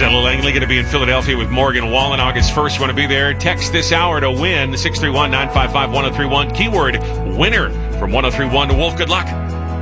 Ella Langley going to be in Philadelphia with Morgan Wallen August 1st. You want to be there? Text this hour to win 631-955-1031. Keyword winner from 1031 to Wolf. Good luck.